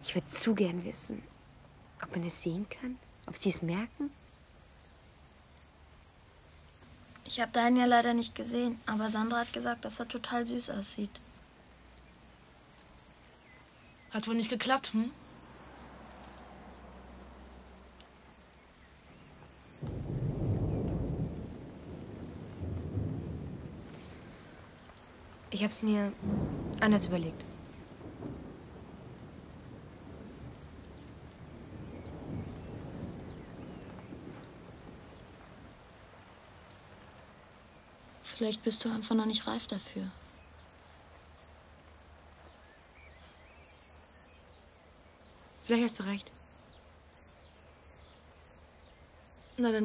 Ich würde zu gern wissen, ob man es sehen kann, ob sie es merken. Ich habe deinen ja leider nicht gesehen, aber Sandra hat gesagt, dass er total süß aussieht. Hat wohl nicht geklappt, hm? Ich habe es mir anders überlegt. Vielleicht bist du einfach noch nicht reif dafür. Vielleicht hast du recht. Na dann